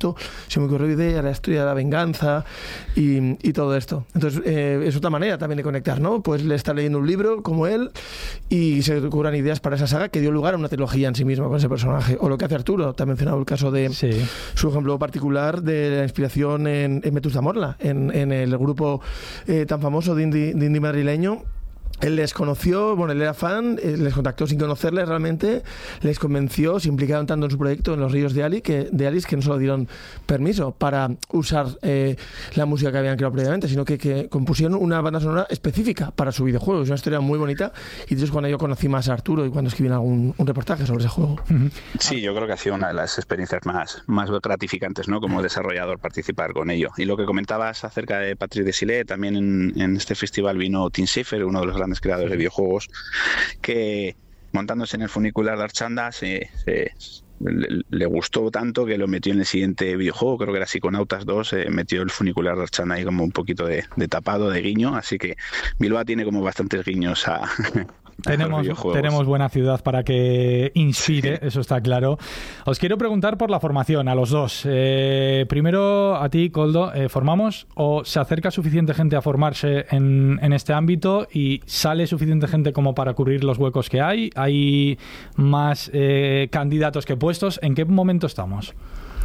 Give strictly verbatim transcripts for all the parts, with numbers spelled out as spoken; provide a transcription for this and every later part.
esto, se me ocurrió idea, la historia de la venganza y, y todo esto. Entonces, eh, es otra manera también de conectar, ¿no? Pues le está leyendo un libro como él y se le ocurran ideas para esa saga que dio lugar a una trilogía en sí misma con ese personaje. O lo que hace Arturo, te ha mencionado el caso de sí. su ejemplo particular de la inspiración en, en Vetusta Morla, en, en el grupo eh, tan famoso de indie, de indie madrileño. Él les conoció, bueno, él era fan, les contactó sin conocerles realmente, les convenció, se implicaron tanto en su proyecto, en los ríos de, Ali, que, de Alice, que no solo dieron permiso para usar eh, la música que habían creado previamente, sino que, que compusieron una banda sonora específica para su videojuego. Es una historia muy bonita y eso es cuando yo conocí más a Arturo y cuando escribí algún un reportaje sobre ese juego. Sí, yo creo que ha sido una de las experiencias más, más gratificantes, ¿no? Como desarrollador participar con ello. Y lo que comentabas acerca de Patrick Desilets, también en, en este festival vino Tim Schafer, uno de los grandes creadores de videojuegos, que montándose en el funicular de Archanda se, se, le, le gustó tanto que lo metió en el siguiente videojuego, creo que era Psiconautas dos, eh, metió el funicular de Archanda ahí como un poquito de, de tapado, de guiño, así que Bilbao tiene como bastantes guiños a... Tenemos, tenemos buena ciudad para que inspire, sí. Eso está claro. Os quiero preguntar por la formación a los dos. Eh, primero a ti, Koldo, eh, ¿formamos o se acerca suficiente gente a formarse en, en este ámbito y sale suficiente gente como para cubrir los huecos que hay? ¿Hay más eh, candidatos que puestos? ¿En qué momento estamos?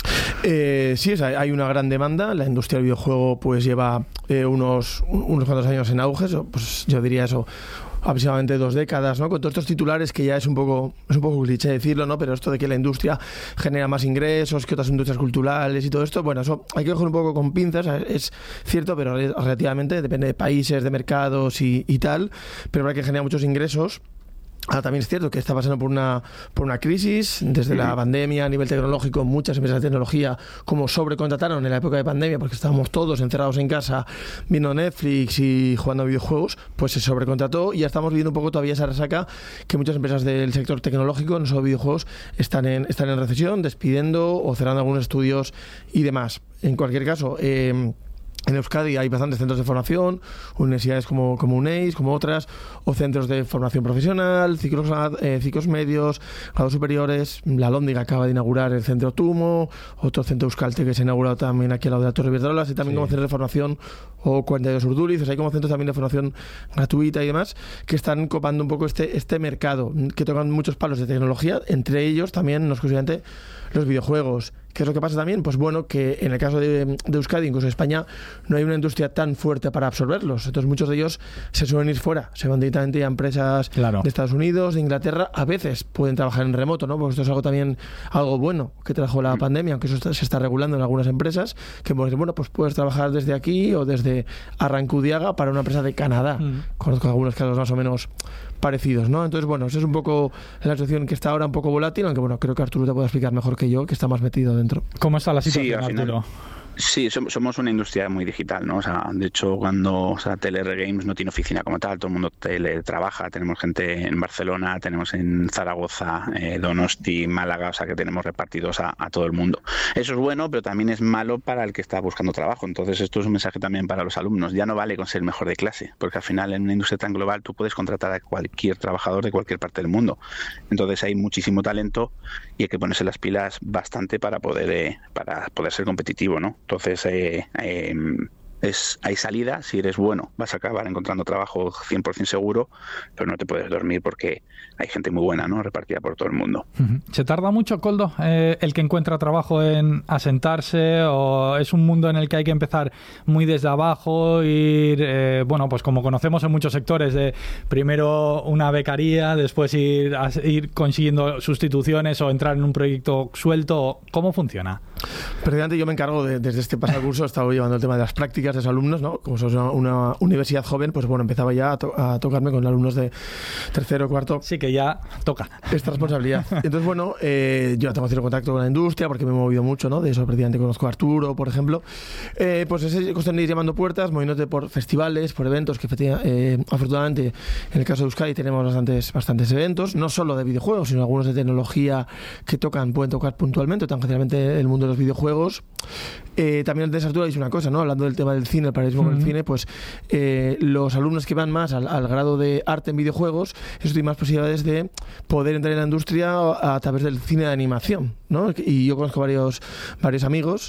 Eh, sí, es, hay una gran demanda. La industria del videojuego pues lleva eh, unos, unos cuantos años en auge, pues yo diría eso, aproximadamente dos décadas, ¿no? Con todos estos titulares que ya es un poco es un poco cliché decirlo, ¿no? Pero esto de que la industria genera más ingresos que otras industrias culturales y todo esto, bueno, eso hay que coger un poco con pinzas, es cierto, pero relativamente depende de países, de mercados y, y tal, pero para que genera muchos ingresos. Ahora también es cierto que está pasando por una por una crisis, desde la pandemia a nivel tecnológico, muchas empresas de tecnología como sobrecontrataron en la época de pandemia porque estábamos todos encerrados en casa viendo Netflix y jugando a videojuegos, pues se sobrecontrató y ya estamos viendo un poco todavía esa resaca que muchas empresas del sector tecnológico, no solo videojuegos, están en, están en recesión, despidiendo o cerrando algunos estudios y demás. En cualquier caso, eh, en Euskadi hay bastantes centros de formación, universidades como, como UNEIS, como otras, o centros de formación profesional, ciclos, eh, ciclos medios, grados superiores. La Lóndiga acaba de inaugurar el centro Tumo, otro centro Euskaltel que se ha inaugurado también aquí al lado de la Torre Iberdrolas, y también sí. Como centros de formación o cuarenta y dos Urduliz, o sea, hay como centros también de formación gratuita y demás, que están copando un poco este, este mercado, que tocan muchos palos de tecnología, entre ellos también, no exclusivamente, los videojuegos. ¿Qué es lo que pasa también? Pues bueno, que en el caso de, de Euskadi, incluso en España, no hay una industria tan fuerte para absorberlos. Entonces muchos de ellos se suelen ir fuera, se van directamente a empresas claro. de Estados Unidos, de Inglaterra. A veces pueden trabajar en remoto, ¿no? Porque esto es algo también, algo bueno que trajo la pandemia, aunque eso está, se está regulando en algunas empresas, que pues, bueno, pues puedes trabajar desde aquí o desde Arrancudiaga para una empresa de Canadá. Mm. Conozco algunos casos más o menos parecidos, ¿no? Entonces, bueno, esa es un poco la situación que está ahora un poco volátil, aunque bueno, creo que Arturo te puede explicar mejor que yo, que está más metido dentro. ¿Cómo está la situación, sí, al final, Arturo? Sí, somos una industria muy digital, ¿no? O sea, de hecho, cuando o sea, T L R Games no tiene oficina como tal, todo el mundo teletrabaja, tenemos gente en Barcelona, tenemos en Zaragoza, eh, Donosti, Málaga, o sea, que tenemos repartidos a, a todo el mundo. Eso es bueno, pero también es malo para el que está buscando trabajo. Entonces, esto es un mensaje también para los alumnos. Ya no vale con ser el mejor de clase, porque al final en una industria tan global tú puedes contratar a cualquier trabajador de cualquier parte del mundo. Entonces, hay muchísimo talento y hay que ponerse las pilas bastante para poder, eh, para poder ser competitivo, ¿no? Entonces, eh, eh, es, hay salida, si eres bueno vas a acabar encontrando trabajo cien por ciento seguro, pero no te puedes dormir porque hay gente muy buena, ¿no? Repartida por todo el mundo. ¿Se tarda mucho, Koldo, eh, el que encuentra trabajo en asentarse, o es un mundo en el que hay que empezar muy desde abajo, ir, eh, bueno, pues como conocemos en muchos sectores, de primero una becaría, después ir, a, ir consiguiendo sustituciones o entrar en un proyecto suelto? ¿Cómo funciona? Precisamente yo me encargo de, desde este pasado curso, he estado llevando el tema de las prácticas de los alumnos, ¿no? Como sos una, una universidad joven, pues bueno, empezaba ya a, to- a tocarme con alumnos de tercero, cuarto. Sí, que ya toca. Esta responsabilidad. Entonces, bueno, eh, yo tengo cierto contacto con la industria porque me he movido mucho, ¿no? De eso, precisamente conozco a Arturo, por ejemplo. Eh, pues es cuestión de ir llamando puertas, moviéndote por festivales, por eventos, que eh, afortunadamente en el caso de Euskadi tenemos bastantes, bastantes eventos, no solo de videojuegos, sino algunos de tecnología que tocan, pueden tocar puntualmente, tangencialmente el mundo de los videojuegos. Eh, también antes Arturo ha dicho una cosa, ¿no? Hablando del tema del cine, el paralelismo con el cine, pues eh, los alumnos que van más al, al grado de arte en videojuegos, eso tiene más posibilidades de poder entrar en la industria a, a través del cine de animación, ¿no? Y yo conozco varios, varios amigos